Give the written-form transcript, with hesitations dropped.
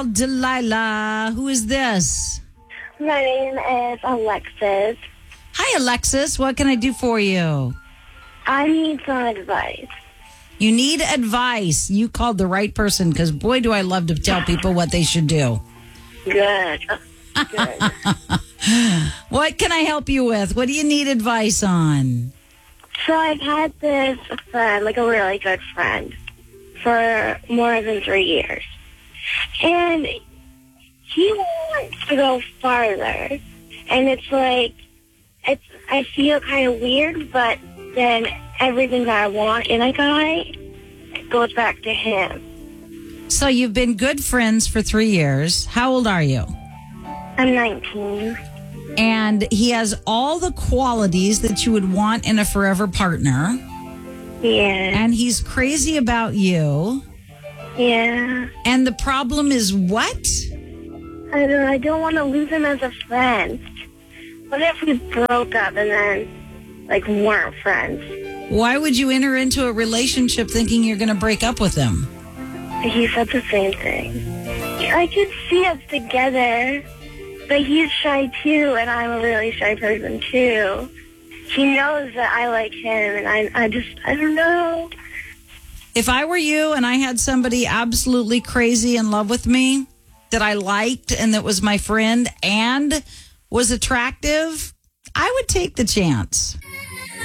Delilah, who is this? My name is Alexis. Hi, Alexis. What can I do for you? I need some advice. You need advice. You called the right person because, boy, do I love to tell people what they should do. Good. Good. What can I help you with? What do you need advice on? So I've had this friend, like a really good friend, for more than 3 years. And he wants to go farther. And it's like, I feel kind of weird, but then everything that I want in a guy goes back to him. So you've been good friends for 3 years. How old are you? I'm 19. And he has all the qualities that you would want in a forever partner. Yeah. And he's crazy about you. Yeah. And the problem is what? I don't want to lose him as a friend. What if we broke up and then, weren't friends? Why would you enter into a relationship thinking you're going to break up with him? He said the same thing. I could see us together, but he's shy too, and I'm a really shy person too. He knows that I like him, and I don't know. If I were you and I had somebody absolutely crazy in love with me that I liked and that was my friend and was attractive, I would take the chance.